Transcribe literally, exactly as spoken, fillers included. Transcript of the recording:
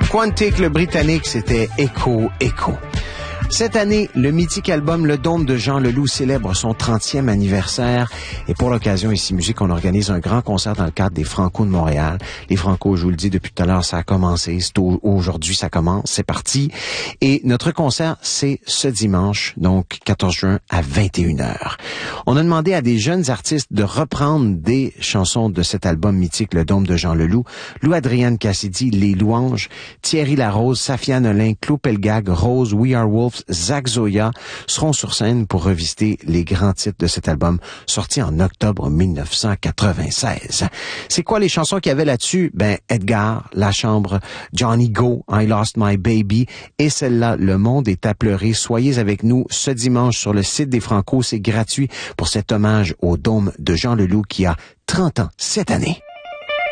Quantique, le Britannique, c'était Echo, Echo. Cette année, le mythique album Le Dôme de Jean Leloup célèbre son trentième anniversaire. Et pour l'occasion, ici Musique, on organise un grand concert dans le cadre des Franco de Montréal. Les Franco, je vous le dis depuis tout à l'heure, ça a commencé. C'est au, aujourd'hui, ça commence. C'est parti. Et notre concert, c'est ce dimanche, donc quatorze juin à vingt et une heures. On a demandé à des jeunes artistes de reprendre des chansons de cet album mythique, Le Dôme de Jean Leloup. Lou-Adrienne Cassidy, Les Louanges, Thierry Larose, Safia Nolin, Claude Pelgag, Rose, We Are Wolves, Zach Zoya seront sur scène pour revisiter les grands titres de cet album sorti en octobre mille neuf cent quatre-vingt-seize. C'est quoi les chansons qu'il y avait là-dessus? Ben, Edgar, La Chambre, Johnny Go, I Lost My Baby et celle-là, Le Monde est à pleurer. Soyez avec nous ce dimanche sur le site des Franco. C'est gratuit pour cet hommage au Dôme de Jean Leloup qui a trente ans cette année.